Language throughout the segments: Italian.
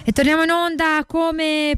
E torniamo in onda come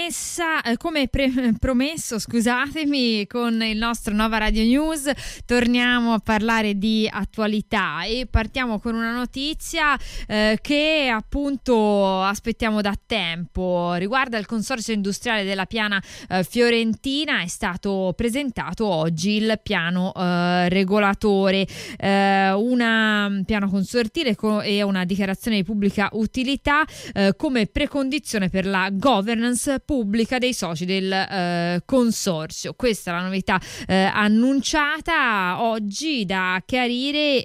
promesso, scusatemi, con il nostro Nova Radio News. Torniamo a parlare di attualità e partiamo con una notizia che appunto aspettiamo da tempo. Riguarda il consorzio industriale della Piana Fiorentina. È stato presentato oggi il piano regolatore, un piano consortile e una dichiarazione di pubblica utilità come precondizione per la governance pubblica dei soci del consorzio. Questa è la novità annunciata oggi, da chiarire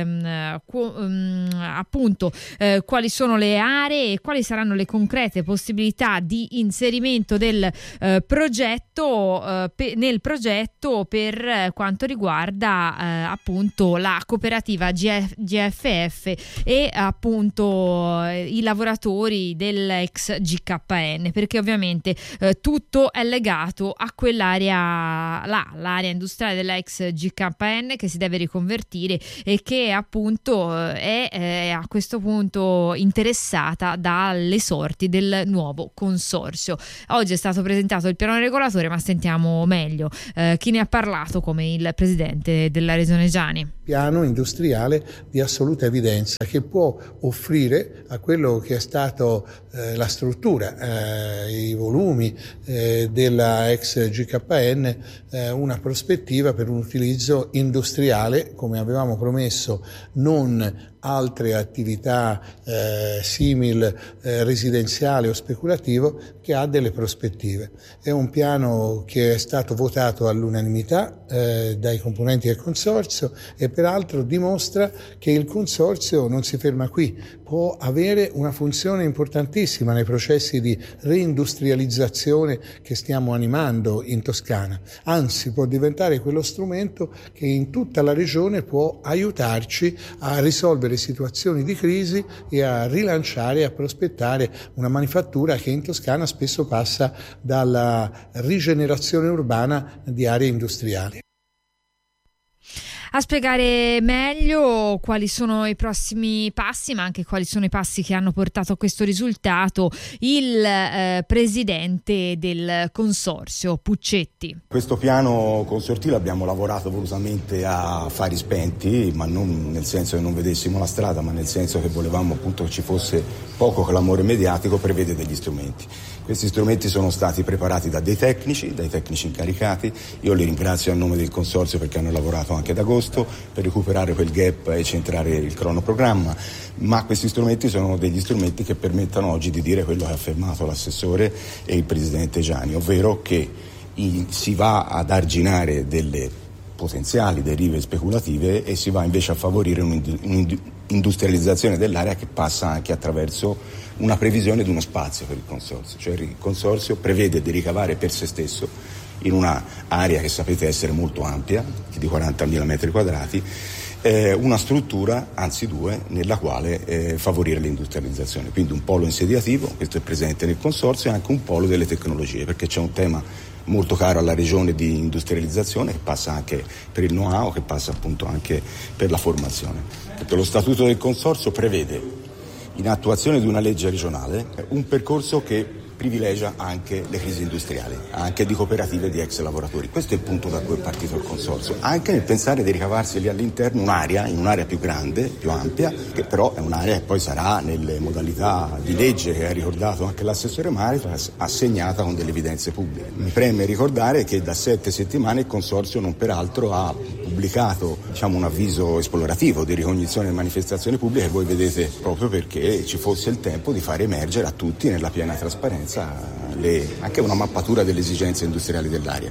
appunto quali sono le aree e quali saranno le concrete possibilità di inserimento del progetto nel progetto per quanto riguarda appunto la cooperativa GFF e appunto i lavoratori dell'ex GKN, perché ovviamente tutto è legato a quell'area là, l'area industriale dell'ex GKN che si deve riconvertire e che appunto è a questo punto interessata dalle sorti del nuovo consorzio. Oggi è stato presentato il piano regolatore, ma sentiamo meglio chi ne ha parlato, come il presidente della Regione Giani. Piano industriale di assoluta evidenza che può offrire a quello che è stato la struttura, i volumi della ex GKN, una prospettiva per un utilizzo industriale, come avevamo promesso, non altre attività simil residenziale o speculativo, che ha delle prospettive. È un piano che è stato votato all'unanimità dai componenti del consorzio e peraltro dimostra che il consorzio non si ferma qui, può avere una funzione importantissima nei processi di reindustrializzazione che stiamo animando in Toscana, anzi può diventare quello strumento che in tutta la regione può aiutarci a risolvere situazioni di crisi e a rilanciare e a prospettare una manifattura che in Toscana spesso passa dalla rigenerazione urbana di aree industriali. A spiegare meglio quali sono i prossimi passi, ma anche quali sono i passi che hanno portato a questo risultato, il presidente del consorzio, Puccetti. Questo piano consortile abbiamo lavorato volutamente a fari spenti, ma non nel senso che non vedessimo la strada, ma nel senso che volevamo appunto che ci fosse poco clamore mediatico. Prevede degli strumenti. Questi strumenti sono stati preparati dai tecnici incaricati. Io li ringrazio a nome del consorzio perché hanno lavorato anche ad agosto per recuperare quel gap e centrare il cronoprogramma, ma questi strumenti sono degli strumenti che permettono oggi di dire quello che ha affermato l'assessore e il presidente Giani, ovvero che si va ad arginare delle potenziali derive speculative e si va invece a favorire un'industrializzazizione dell'area che passa anche attraverso una previsione di uno spazio per il consorzio. Cioè il consorzio prevede di ricavare per se stesso, in una area che sapete essere molto ampia, di 40.000 metri quadrati, una struttura, anzi due, nella quale favorire l'industrializzazione. Quindi un polo insediativo, questo è presente nel consorzio, e anche un polo delle tecnologie, perché c'è un tema molto caro alla regione di industrializzazione che passa anche per il know-how, che passa appunto anche per la formazione. Perché lo statuto del consorzio prevede, in attuazione di una legge regionale, un percorso che privilegia anche le crisi industriali, anche di cooperative di ex lavoratori. Questo è il punto da cui è partito il consorzio, anche nel pensare di ricavarsi lì all'interno in un'area più grande, più ampia, che però è un'area che poi sarà nelle modalità di legge che ha ricordato anche l'assessore Maritas, assegnata con delle evidenze pubbliche. Mi preme ricordare che da 7 settimane il consorzio non peraltro ha pubblicato un avviso esplorativo di ricognizione e manifestazione pubblica, che voi vedete proprio perché ci fosse il tempo di fare emergere a tutti nella piena trasparenza anche una mappatura delle esigenze industriali dell'area.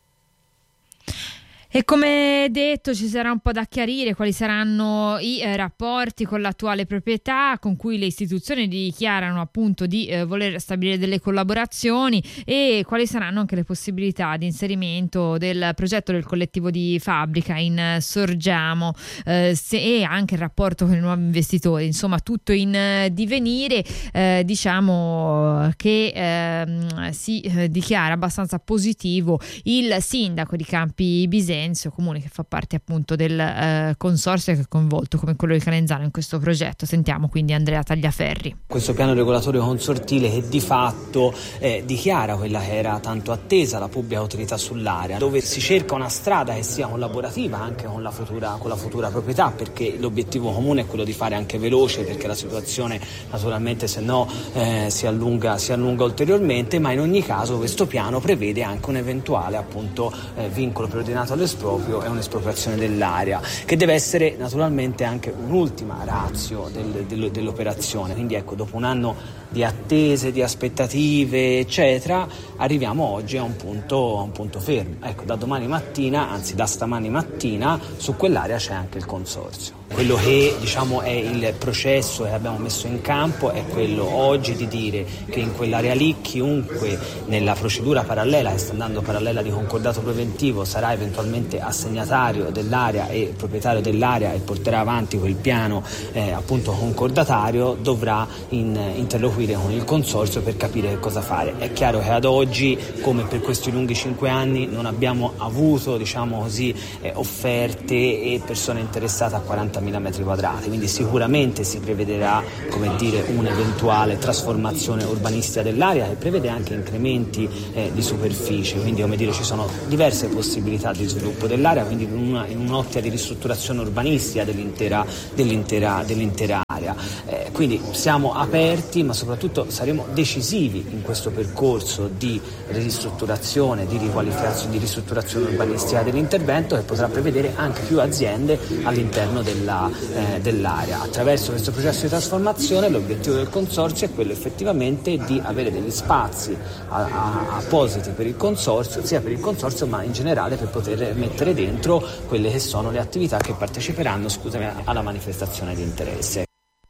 E come detto ci sarà un po' da chiarire quali saranno i rapporti con l'attuale proprietà, con cui le istituzioni dichiarano appunto di voler stabilire delle collaborazioni, e quali saranno anche le possibilità di inserimento del progetto del collettivo di fabbrica in Sorgiamo, e anche il rapporto con i nuovi investitori. Insomma, tutto in divenire. Diciamo che si dichiara abbastanza positivo il sindaco di Campi Bisenzio, Firenze, comune che fa parte appunto del consorzio che è coinvolto come quello di Calenzano in questo progetto. Sentiamo quindi Andrea Tagliaferri. Questo piano regolatorio consortile che di fatto dichiara quella che era tanto attesa, la pubblica utilità sull'area, dove si cerca una strada che sia collaborativa anche con la futura proprietà, perché l'obiettivo comune è quello di fare anche veloce, perché la situazione naturalmente se no si allunga ulteriormente, ma in ogni caso questo piano prevede anche un eventuale appunto vincolo preordinato all'esproprio e un'espropriazione dell'area, che deve essere naturalmente anche un'ultima ratio dell'operazione. Quindi ecco, dopo un anno di attese, di aspettative eccetera, arriviamo oggi a un punto fermo. Ecco, da domani mattina, anzi da stamani mattina, su quell'area c'è anche il consorzio. Quello che diciamo è il processo che abbiamo messo in campo è quello oggi di dire che in quell'area lì chiunque nella procedura parallela, che sta andando parallela di concordato preventivo, sarà eventualmente assegnatario dell'area e proprietario dell'area e porterà avanti quel piano appunto concordatario, dovrà interloquire con il consorzio per capire che cosa fare. È chiaro che ad oggi, come per questi lunghi 5 anni, non abbiamo avuto diciamo così offerte e persone interessate a 40.000 metri quadrati, quindi sicuramente si prevederà come dire un'eventuale trasformazione urbanistica dell'area che prevede anche incrementi di superficie, quindi come dire ci sono diverse possibilità di sviluppo dell'area, quindi in un'ottica di ristrutturazione urbanistica dell'intera area. Quindi siamo aperti, ma soprattutto saremo decisivi in questo percorso di ristrutturazione, di riqualificazione, di ristrutturazione urbanistica dell'intervento, che potrà prevedere anche più aziende all'interno dell'area. Attraverso questo processo di trasformazione l'obiettivo del consorzio è quello effettivamente di avere degli spazi appositi per il consorzio, sia per il consorzio ma in generale per poter mettere dentro quelle che sono le attività che parteciperanno alla manifestazione di interesse.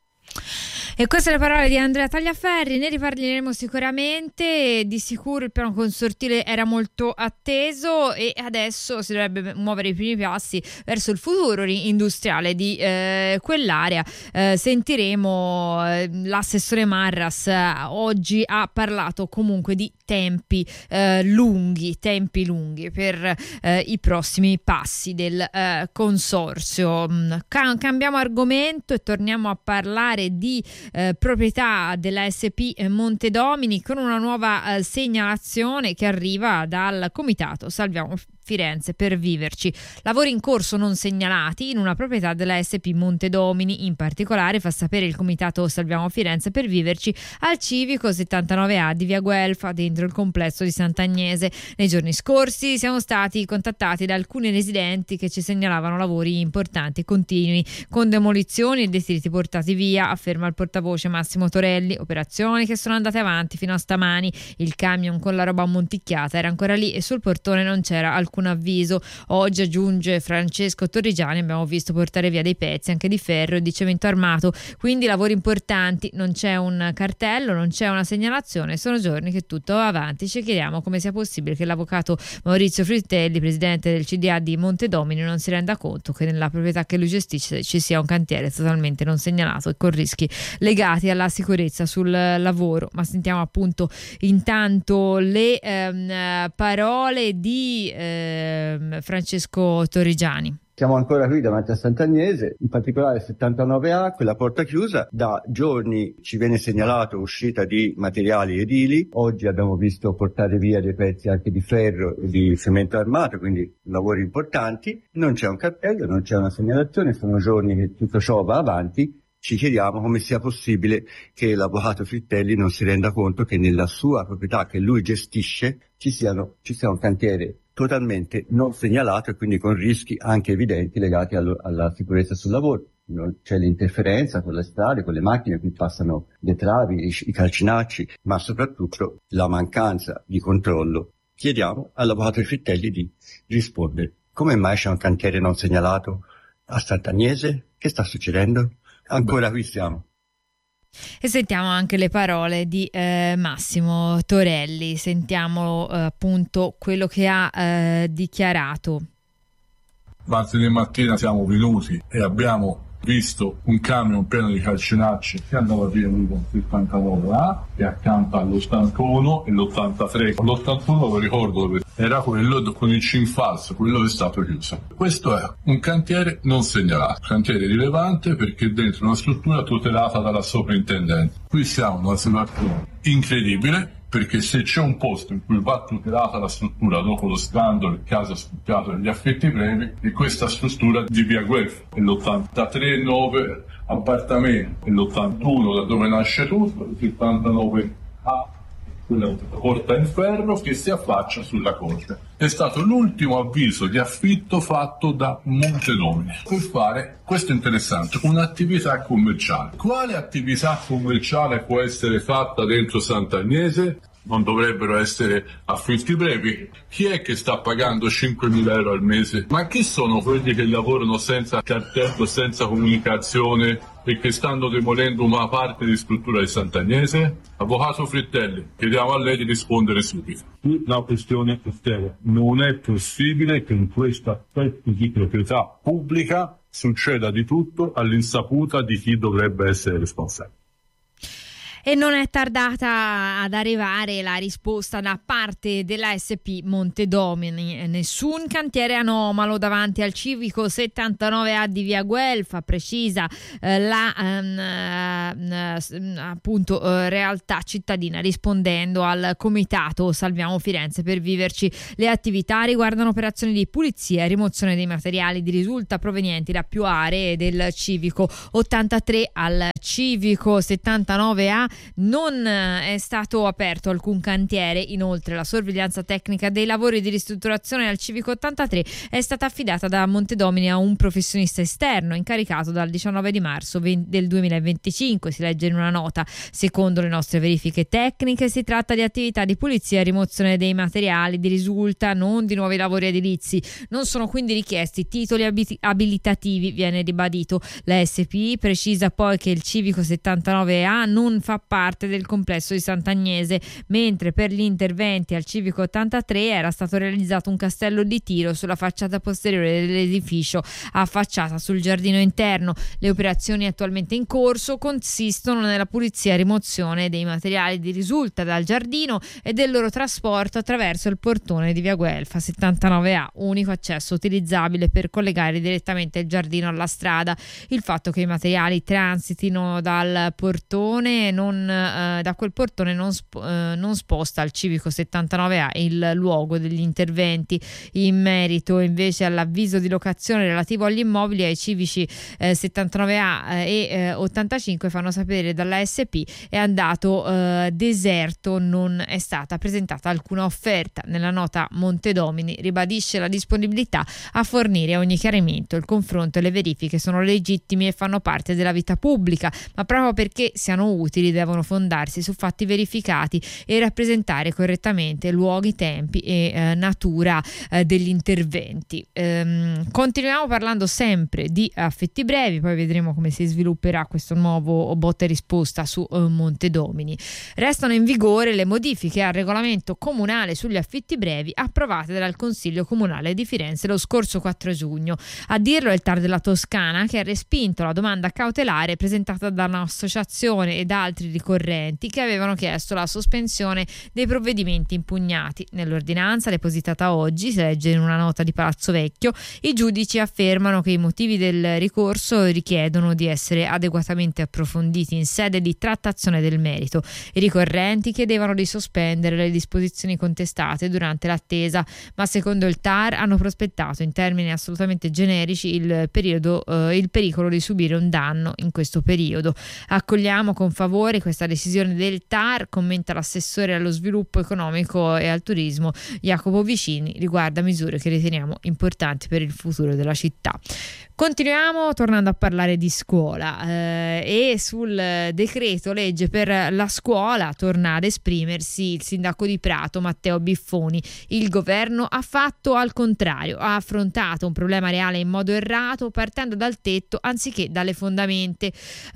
E queste le parole di Andrea Tagliaferri, ne riparleremo sicuramente. Di sicuro il piano consortile era molto atteso e adesso si dovrebbe muovere i primi passi verso il futuro industriale di quell'area. Sentiremo l'assessore Marras, oggi ha parlato comunque di tempi lunghi per i prossimi passi del consorzio. Cambiamo argomento e torniamo a parlare di proprietà della SP Montedomini, con una nuova segnalazione che arriva dal comitato Salviamo Firenze per viverci. Lavori in corso non segnalati in una proprietà della SP Montedomini. In particolare, fa sapere il comitato Salviamo Firenze per viverci, al civico 79A di via Guelfa, dentro il complesso di Sant'Agnese. Nei giorni scorsi siamo stati contattati da alcuni residenti che ci segnalavano lavori importanti e continui, con demolizioni e detriti portati via, afferma il portavoce Massimo Torelli. Operazioni che sono andate avanti fino a stamani. Il camion con la roba ammonticchiata era ancora lì e sul portone non c'era alcun avviso. Oggi, aggiunge Francesco Torrigiani, abbiamo visto portare via dei pezzi anche di ferro e di cemento armato, quindi lavori importanti. Non c'è un cartello, non c'è una segnalazione, sono giorni che tutto va avanti. Ci chiediamo come sia possibile che l'avvocato Maurizio Fritelli, presidente del CDA di Montedomini, non si renda conto che nella proprietà che lui gestisce ci sia un cantiere totalmente non segnalato e con rischi legati alla sicurezza sul lavoro. Ma sentiamo appunto intanto le parole di Francesco Torrigiani. Siamo ancora qui davanti a Sant'Agnese, in particolare 79A, quella porta chiusa. Da giorni ci viene segnalato uscita di materiali edili. Oggi abbiamo visto portare via dei pezzi anche di ferro e di cemento armato, quindi lavori importanti. Non c'è un cartello, non c'è una segnalazione, sono giorni che tutto ciò va avanti. Ci chiediamo come sia possibile che l'avvocato Fritelli non si renda conto che nella sua proprietà che lui gestisce ci sia un cantiere totalmente non segnalato e quindi con rischi anche evidenti legati alla sicurezza sul lavoro. C'è l'interferenza con le strade, con le macchine che passano le travi, i calcinacci, ma soprattutto la mancanza di controllo. Chiediamo all'avvocato Fritelli di rispondere. Come mai c'è un cantiere non segnalato a Sant'Agnese? Che sta succedendo? Ancora qui siamo. E sentiamo anche le parole di Massimo Torelli. Sentiamo appunto quello che ha dichiarato. Martedì mattina siamo venuti e abbiamo visto un camion pieno di calcinacci che andava via lui con 79A e accanto all'81 e l'83. L'81 lo ricordo, era quello con il CIN falso, quello che è stato chiuso. Questo è un cantiere non segnalato, cantiere rilevante perché dentro una struttura tutelata dalla soprintendente. Qui siamo in una situazione incredibile, perché se c'è un posto in cui va tutelata la struttura dopo lo scandalo, il caso scoppiato degli affitti brevi, è questa struttura di via Guelfo, è l'83 9 appartamenti, è l'81 da dove nasce tutto, il 79A, quella porta in ferro che si affaccia sulla corte. È stato l'ultimo avviso di affitto fatto da Montedomini per fare, questo è interessante, un'attività commerciale. Quale attività commerciale può essere fatta dentro Sant'Agnese? Non dovrebbero essere affitti brevi. Chi è che sta pagando 5.000 euro al mese? Ma chi sono quelli che lavorano senza cartello, senza comunicazione e che stanno demolendo una parte di struttura di Sant'Agnese? Avvocato Frittelli, chiediamo a lei di rispondere subito. La questione è seria. Non è possibile che in questo aspetto di proprietà pubblica succeda di tutto all'insaputa di chi dovrebbe essere responsabile. E non è tardata ad arrivare la risposta da parte della SP Montedomini. Nessun cantiere anomalo davanti al civico 79A di via Guelfa, precisa realtà cittadina rispondendo al comitato Salviamo Firenze per viverci. Le attività riguardano operazioni di pulizia e rimozione dei materiali di risulta provenienti da più aree del civico 83 al civico 79A. Non è stato aperto alcun cantiere. Inoltre la sorveglianza tecnica dei lavori di ristrutturazione al civico 83 è stata affidata da Montedomini a un professionista esterno incaricato dal 19 di marzo del 2025, si legge in una nota. Secondo le nostre verifiche tecniche si tratta di attività di pulizia e rimozione dei materiali di risulta, non di nuovi lavori edilizi. Non sono quindi richiesti titoli abilitativi, viene ribadito. La SP precisa poi che il civico 79A non fa parte del complesso di Sant'Agnese, mentre per gli interventi al civico 83 era stato realizzato un castello di tiro sulla facciata posteriore dell'edificio affacciata sul giardino interno. Le operazioni attualmente in corso consistono nella pulizia e rimozione dei materiali di risulta dal giardino e del loro trasporto attraverso il portone di via Guelfa 79A, unico accesso utilizzabile per collegare direttamente il giardino alla strada. Il fatto che i materiali transitino dal portone da quel portone non sposta al civico 79A il luogo degli interventi. In merito invece all'avviso di locazione relativo agli immobili ai civici 79A e 85 fanno sapere dalla SP è andato deserto, non è stata presentata alcuna offerta. Nella nota Montedomini ribadisce la disponibilità a fornire ogni chiarimento. Il confronto e le verifiche sono legittimi e fanno parte della vita pubblica, ma proprio perché siano utili devono fondarsi su fatti verificati e rappresentare correttamente luoghi, tempi e natura degli interventi. Continuiamo parlando sempre di affitti brevi, poi vedremo come si svilupperà questo nuovo botta e risposta su Montedomini. Restano in vigore le modifiche al regolamento comunale sugli affitti brevi approvate dal Consiglio Comunale di Firenze lo scorso 4 giugno. A dirlo è il TAR della Toscana, che ha respinto la domanda cautelare presentata da un'associazione e da altri ricorrenti che avevano chiesto la sospensione dei provvedimenti impugnati. Nell'ordinanza depositata oggi, si legge in una nota di Palazzo Vecchio, i giudici affermano che i motivi del ricorso richiedono di essere adeguatamente approfonditi in sede di trattazione del merito. I ricorrenti chiedevano di sospendere le disposizioni contestate durante l'attesa, ma secondo il TAR hanno prospettato in termini assolutamente generici il pericolo di subire un danno in questo periodo. Accogliamo con favore questa decisione del TAR, commenta l'assessore allo sviluppo economico e al turismo Jacopo Vicini, riguarda misure che riteniamo importanti per il futuro della città. Continuiamo tornando a parlare di scuola e sul decreto legge per la scuola torna ad esprimersi il sindaco di Prato Matteo Biffoni. Il governo ha fatto al contrario, ha affrontato un problema reale in modo errato partendo dal tetto anziché dalle fondamenta.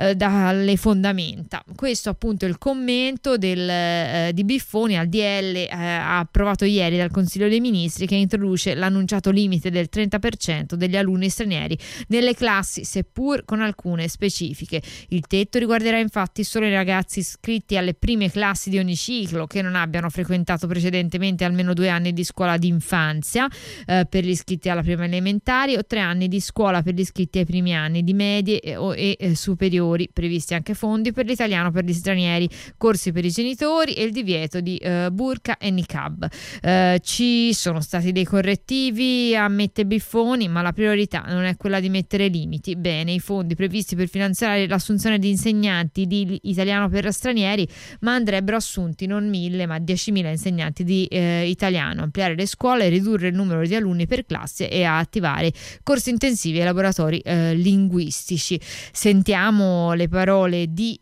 Questo appunto è il commento di Biffoni al DL approvato ieri dal Consiglio dei Ministri, che introduce l'annunciato limite del 30% degli alunni stranieri nelle classi, seppur con alcune specifiche. Il tetto riguarderà infatti solo i ragazzi iscritti alle prime classi di ogni ciclo che non abbiano frequentato precedentemente almeno 2 anni di scuola d'infanzia per gli iscritti alla prima elementari o 3 anni di scuola per gli iscritti ai primi anni di medie e superiori. Previsti anche fondi per l'italiano per gli stranieri, corsi per i genitori e il divieto di burqa e niqab. Ci sono stati dei correttivi, ammette Biffoni, ma la priorità non è quella di mettere limiti. Bene, i fondi previsti per finanziare l'assunzione di insegnanti di italiano per stranieri, ma andrebbero assunti non 1.000 ma 10.000 insegnanti di italiano, ampliare le scuole, ridurre il numero di alunni per classe e a attivare corsi intensivi e laboratori linguistici. Sentiamo le parole di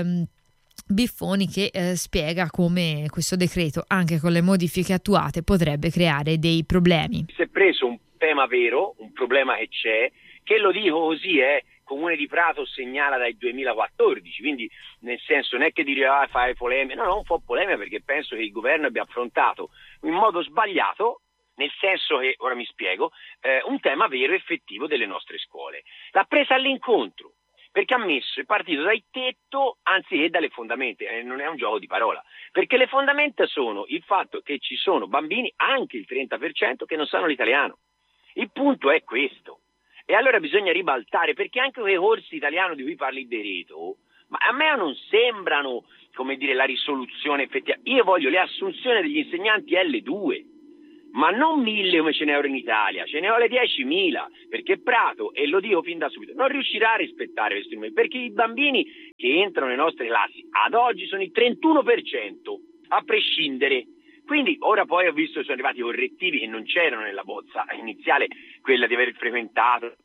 Biffoni che spiega come questo decreto, anche con le modifiche attuate, potrebbe creare dei problemi. Si è preso un tema vero, un problema che c'è, che lo dico così Comune di Prato segnala dal 2014, quindi nel senso non è che dire fare polemica, no, non fa polemica perché penso che il governo abbia affrontato in modo sbagliato, nel senso che, ora mi spiego, un tema vero e effettivo delle nostre scuole. L'ha presa all'incontro, perché è partito dal tetto anziché dalle fondamenta, non è un gioco di parola, perché le fondamenta sono il fatto che ci sono bambini, anche il 30%, che non sanno l'italiano. Il punto è questo. E allora bisogna ribaltare, perché anche quei corsi italiano di cui parli Bereto, ma a me non sembrano, come dire, la risoluzione effettiva. Io voglio le assunzioni degli insegnanti L2, ma non 1.000 come ce ne ora in Italia, ce ne vuole 10.000, perché Prato, e lo dico fin da subito, non riuscirà a rispettare questi numeri, perché i bambini che entrano nelle nostre classi ad oggi sono il 31%, a prescindere. Quindi ora poi ho visto che sono arrivati i correttivi che non c'erano nella bozza iniziale, quella di aver frequentato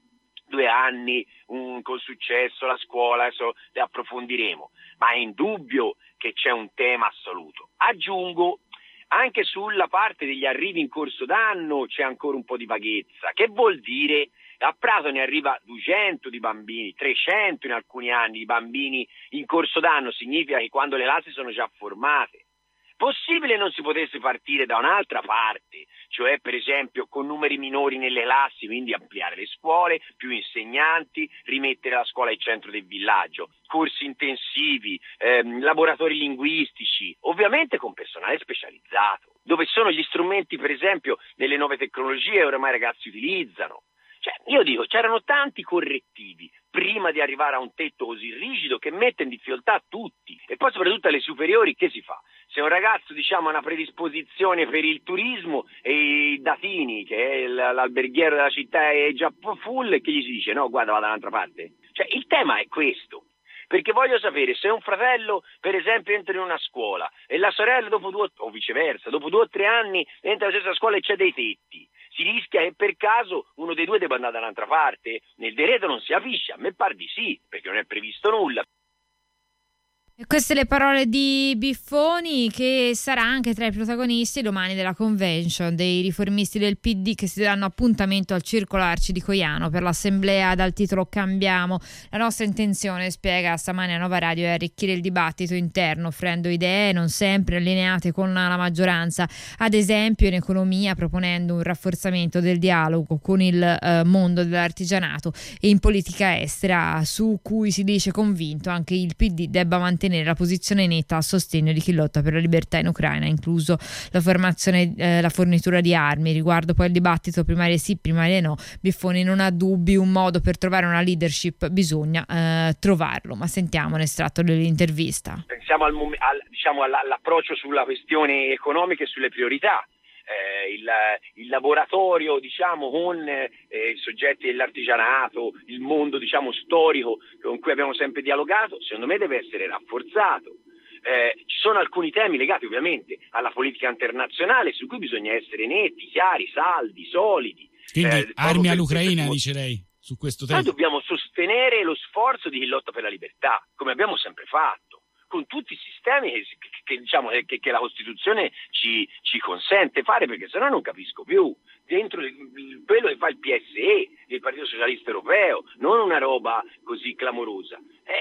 2 anni con successo la scuola, adesso le approfondiremo, ma è indubbio che c'è un tema assoluto. Aggiungo, anche sulla parte degli arrivi in corso d'anno c'è ancora un po' di vaghezza, che vuol dire a Prato ne arriva 200 di bambini, 300 in alcuni anni di bambini in corso d'anno, significa che quando le classi sono già formate. Possibile non si potesse partire da un'altra parte, cioè per esempio con numeri minori nelle classi, quindi ampliare le scuole, più insegnanti, rimettere la scuola al centro del villaggio, corsi intensivi, laboratori linguistici, ovviamente con personale specializzato, dove sono gli strumenti per esempio delle nuove tecnologie che oramai i ragazzi utilizzano. Cioè, io dico, c'erano tanti correttivi prima di arrivare a un tetto così rigido che mette in difficoltà tutti, e poi soprattutto alle superiori che si fa? Se un ragazzo ha una predisposizione per il turismo e i datini, che è l'alberghiero della città, è già full, e che gli si dice no, guarda, va dall'altra parte? Cioè, il tema è questo. Perché voglio sapere se un fratello, per esempio, entra in una scuola e la sorella dopo 2 o viceversa, dopo 2 o 3 anni entra nella stessa scuola e c'è dei tetti. Si rischia che per caso uno dei 2 debba andare dall'altra parte? Nel decreto non si capisce, a me pare di sì, perché non è previsto nulla. E queste le parole di Biffoni, che sarà anche tra i protagonisti domani della convention dei riformisti del PD, che si danno appuntamento al Circolo Arci di Coiano per l'assemblea dal titolo Cambiamo. La nostra intenzione, spiega stamani a Nova Radio, è arricchire il dibattito interno, offrendo idee non sempre allineate con la maggioranza, ad esempio in economia proponendo un rafforzamento del dialogo con il mondo dell'artigianato, e in politica estera, su cui si dice convinto anche il PD debba mantenere la posizione netta a sostegno di chi lotta per la libertà in Ucraina, incluso la formazione, la fornitura di armi. Riguardo poi il dibattito primarie sì, primarie no, Biffoni non ha dubbi, un modo per trovare una leadership bisogna trovarlo, ma sentiamo un estratto dell'intervista. Pensiamo all'approccio sulla questione economica e sulle priorità. Il laboratorio con i soggetti dell'artigianato, il mondo storico con cui abbiamo sempre dialogato, secondo me deve essere rafforzato. Ci sono alcuni temi legati ovviamente alla politica internazionale su cui bisogna essere netti, chiari, saldi, solidi. Quindi armi all'Ucraina, dice lei, su questo tema. Noi dobbiamo sostenere lo sforzo di chi lotta per la libertà, come abbiamo sempre fatto, con tutti i sistemi che la Costituzione ci consente fare, perché sennò non capisco più. Dentro quello che fa il PSE, il Partito Socialista Europeo, non una roba così clamorosa.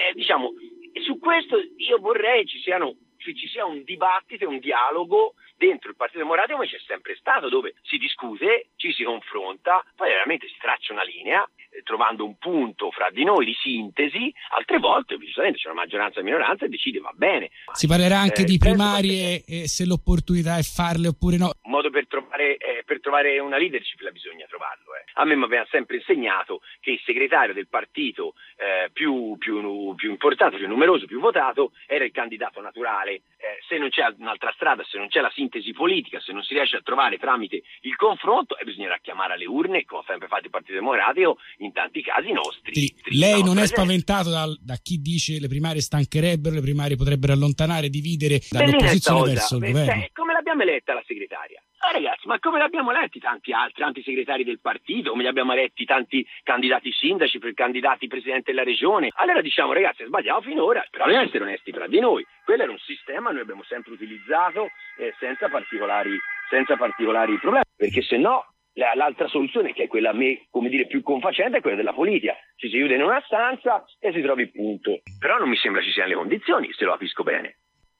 E su questo io vorrei ci sia un dibattito, un dialogo dentro il Partito Democratico, come c'è sempre stato, dove si discute, ci si confronta, poi veramente si traccia una linea, trovando un punto fra di noi di sintesi, altre volte giustamente c'è una maggioranza e minoranza e decide va bene. Si parlerà anche di primarie e se l'opportunità è farle oppure no. Un modo per trovare una leadership bisogna trovarlo. A me mi aveva sempre insegnato che il segretario del partito più importante, più numeroso, più votato era il candidato naturale. Se non c'è un'altra strada, se non c'è la sintesi politica, se non si riesce a trovare tramite il confronto, bisognerà chiamare alle urne, come ha sempre fatto il Partito Democratico in tanti casi nostri. Sì, lei non è spaventato da chi dice le primarie stancherebbero, le primarie potrebbero allontanare, dividere dall'opposizione verso il governo? Come l'abbiamo eletta la segretaria? Ragazzi, ma come l'abbiamo eletti tanti segretari del partito, come li abbiamo eletti tanti candidati sindaci, candidati presidente della regione? Allora diciamo, ragazzi, sbagliamo finora, però dobbiamo essere onesti tra di noi. Quello era un sistema noi abbiamo sempre utilizzato senza particolari problemi, perché se no l'altra soluzione, che è quella a me, più confacente, è quella della politica. Ci si chiude in una stanza e si trova il punto. Però non mi sembra ci siano le condizioni, se lo capisco bene.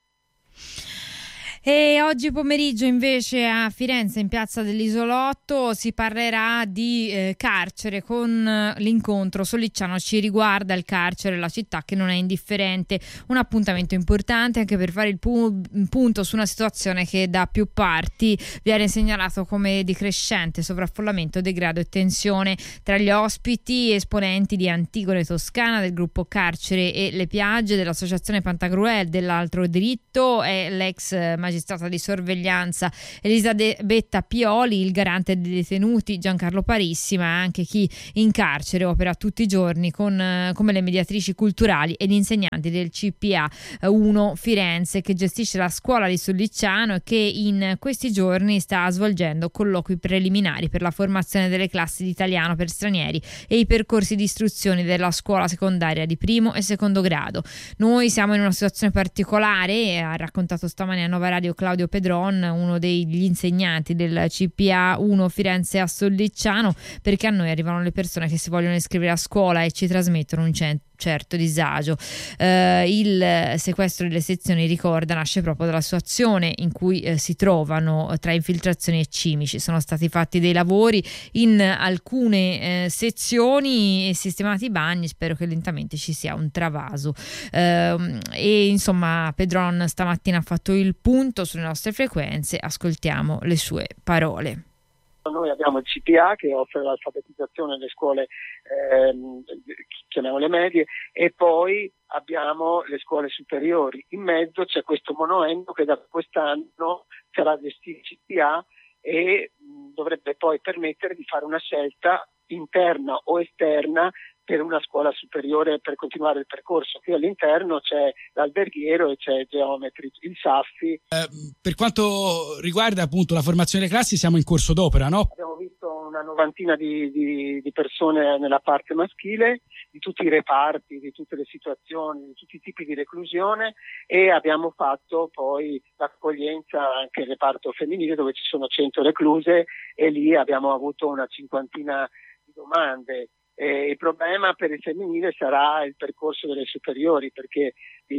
E oggi pomeriggio invece a Firenze, in piazza dell'Isolotto, si parlerà di carcere con l'incontro Sollicciano ci riguarda, il carcere, la città che non è indifferente. Un appuntamento importante anche per fare il punto su una situazione che da più parti viene segnalato come di crescente sovraffollamento, degrado e tensione. Tra gli ospiti esponenti di Antigone Toscana, del gruppo Carcere e le Piagge, dell'associazione Pantagruel, dell'Altro Diritto, è l'ex magistrata di sorveglianza Elisabetta Pioli, il garante dei detenuti Giancarlo Parissi, ma anche chi in carcere opera tutti i giorni come le mediatrici culturali ed insegnanti del CPA 1 Firenze, che gestisce la scuola di Sollicciano e che in questi giorni sta svolgendo colloqui preliminari per la formazione delle classi di italiano per stranieri e i percorsi di istruzione della scuola secondaria di primo e secondo grado. Noi siamo in una situazione particolare, ha raccontato stamani a Nova Radio Claudio Pedron, uno degli insegnanti del CPA 1 Firenze a Sollicciano, perché a noi arrivano le persone che si vogliono iscrivere a scuola e ci trasmettono un certo disagio. Il sequestro delle sezioni, ricorda, nasce proprio dalla situazione in cui si trovano tra infiltrazioni e cimici. Sono stati fatti dei lavori in alcune sezioni e sistemati i bagni, spero che lentamente ci sia un travaso. E insomma Pedron stamattina ha fatto il punto sulle nostre frequenze, ascoltiamo le sue parole. Noi abbiamo il CPA che offre l'alfabetizzazione nelle scuole, chiamiamole medie, e poi abbiamo le scuole superiori. In mezzo c'è questo monoenno che da quest'anno sarà gestito il CPA e dovrebbe poi permettere di fare una scelta interna o esterna per una scuola superiore per continuare il percorso. Qui all'interno c'è l'alberghiero e c'è Geometri, il Saffi. Per quanto riguarda appunto la formazione delle classi, siamo in corso d'opera, no? Abbiamo visto una novantina di persone nella parte maschile, di tutti i reparti, di tutte le situazioni, di tutti i tipi di reclusione, e abbiamo fatto poi l'accoglienza anche nel reparto femminile dove ci sono 100 recluse e lì abbiamo avuto una cinquantina di domande. Il problema per il femminile sarà il percorso delle superiori, perché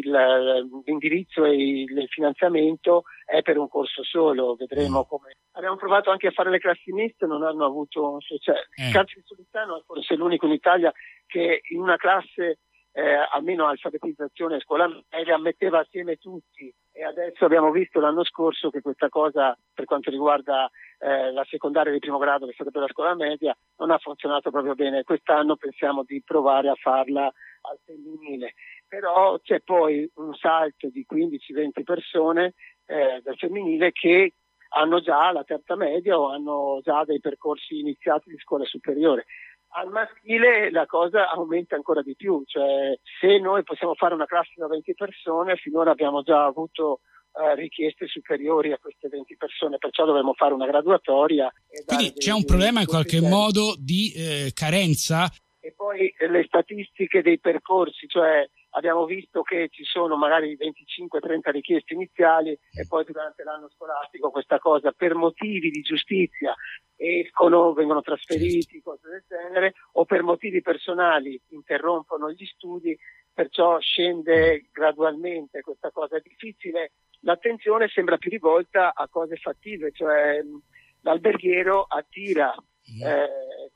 l'indirizzo e il finanziamento è per un corso solo. Vedremo come. Abbiamo provato anche a fare le classi miste, non hanno avuto successo. Il Carcere di Sollicciano è forse l'unico in Italia che in una classe almeno alfabetizzazione e scuola media metteva assieme tutti, e adesso abbiamo visto l'anno scorso che questa cosa per quanto riguarda la secondaria di primo grado, che sarebbe la scuola media, non ha funzionato proprio bene. Quest'anno pensiamo di provare a farla al femminile, però c'è poi un salto di 15-20 persone del femminile che hanno già la terza media o hanno già dei percorsi iniziati di scuola superiore. Al maschile la cosa aumenta ancora di più, cioè se noi possiamo fare una classe da 20 persone, finora abbiamo già avuto richieste superiori a queste 20 persone, perciò dovremmo fare una graduatoria. Quindi c'è un problema in qualche modo di carenza? E poi le statistiche dei percorsi, cioè abbiamo visto che ci sono magari 25-30 richieste iniziali e poi durante l'anno scolastico questa cosa per motivi di giustizia vengono trasferiti, cose del genere, o per motivi personali interrompono gli studi, perciò scende gradualmente questa cosa. È difficile, l'attenzione sembra più rivolta a cose fattive, cioè l'alberghiero attira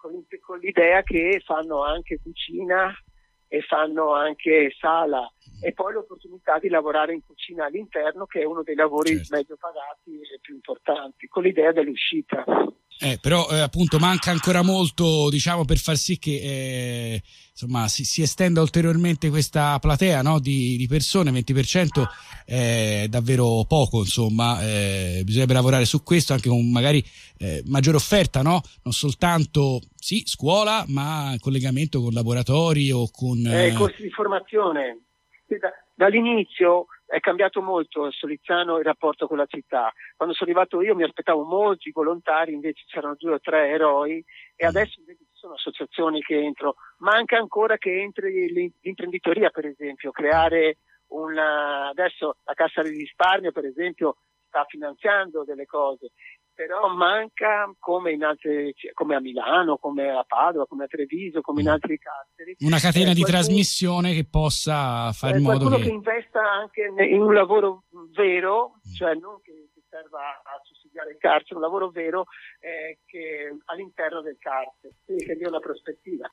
con l'idea che fanno anche cucina e fanno anche sala, e poi l'opportunità di lavorare in cucina all'interno, che è uno dei lavori meglio pagati e più importanti, con l'idea dell'uscita. Però appunto manca ancora molto, diciamo, per far sì che insomma si estenda ulteriormente questa platea, no, di persone. 20% è davvero poco, insomma, bisognerebbe lavorare su questo anche con magari maggiore offerta, no? Non soltanto scuola, ma in collegamento con laboratori o con corsi di formazione. Dall'inizio è cambiato molto a Solizzano il rapporto con la città. Quando sono arrivato io mi aspettavo molti volontari, invece c'erano 2 o 3 eroi, e adesso invece ci sono associazioni che entrano. Manca ancora che entri l'imprenditoria, per esempio, creare adesso la Cassa di Risparmio, per esempio, sta finanziando delle cose, però manca, come in altre, come a Milano, come a Padova, come a Treviso, come in altri carceri, una catena di trasmissione che possa fare in modo che investa anche in un lavoro vero, cioè non che serva a sussidiare il carcere, un lavoro vero che all'interno del carcere, quindi che dia una prospettiva.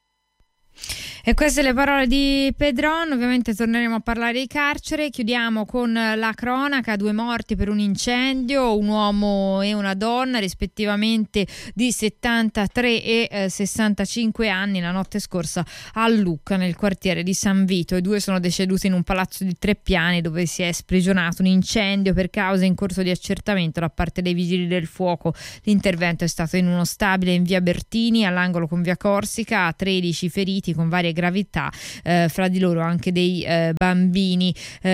E queste le parole di Pedron. Ovviamente torneremo a parlare di carcere. Chiudiamo con la cronaca: 2 morti per un incendio, un uomo e una donna rispettivamente di 73 e 65 anni la notte scorsa a Lucca, nel quartiere di San Vito. I 2 sono deceduti in un palazzo di 3 piani dove si è sprigionato un incendio per cause in corso di accertamento da parte dei vigili del fuoco. L'intervento è stato in uno stabile in via Bertini, all'angolo con via Corsica. 13 feriti con varie gravità, fra di loro anche dei bambini.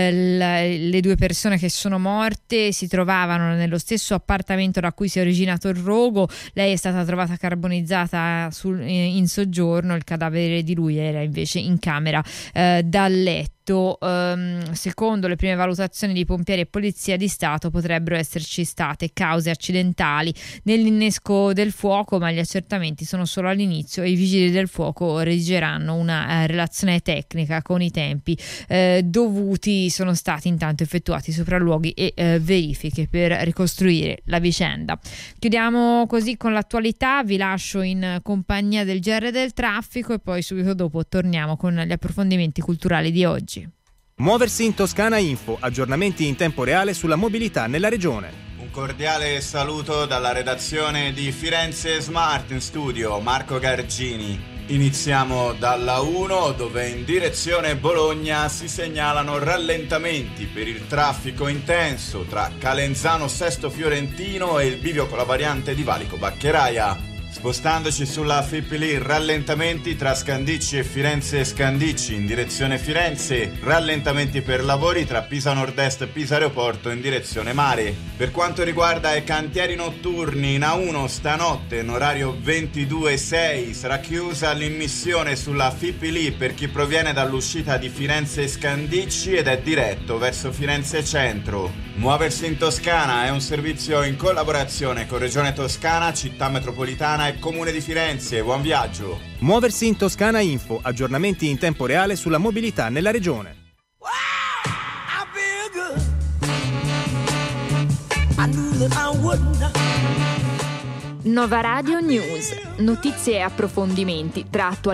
Le 2 persone che sono morte si trovavano nello stesso appartamento da cui si è originato il rogo. Lei è stata trovata carbonizzata in soggiorno, il cadavere di lui era invece in camera da letto. Secondo le prime valutazioni di pompieri e polizia di Stato potrebbero esserci state cause accidentali nell'innesco del fuoco, ma gli accertamenti sono solo all'inizio e i vigili del fuoco redigeranno una relazione tecnica con i tempi dovuti. Sono stati intanto effettuati sopralluoghi e verifiche per ricostruire la vicenda. Chiudiamo così con l'attualità, vi lascio in compagnia del GR del traffico e poi subito dopo torniamo con gli approfondimenti culturali di oggi. Muoversi in Toscana Info, aggiornamenti in tempo reale sulla mobilità nella regione. Un cordiale saluto dalla redazione di Firenze Smart in studio, Marco Gargini. Iniziamo dalla 1, dove in direzione Bologna si segnalano rallentamenti per il traffico intenso tra Calenzano Sesto Fiorentino e il bivio con la variante di Valico Baccheraia. Spostandoci sulla Fipili, rallentamenti tra Scandicci e Firenze Scandicci in direzione Firenze, rallentamenti per lavori tra Pisa Nord-Est e Pisa Aeroporto in direzione mare. Per quanto riguarda i cantieri notturni, in A1 stanotte in orario 22:06 sarà chiusa l'immissione sulla Fipili per chi proviene dall'uscita di Firenze Scandicci ed è diretto verso Firenze Centro. Muoversi in Toscana è un servizio in collaborazione con Regione Toscana, Città Metropolitana e Comune di Firenze. Buon viaggio. Muoversi in Toscana Info, aggiornamenti in tempo reale sulla mobilità nella regione. Nova Radio News, notizie e approfondimenti tra attualità